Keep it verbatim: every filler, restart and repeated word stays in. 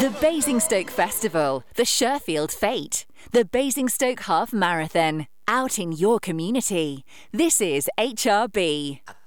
The Basingstoke Festival, the Sherfield Fete, the Basingstoke Half Marathon, out in your community. This is H R B.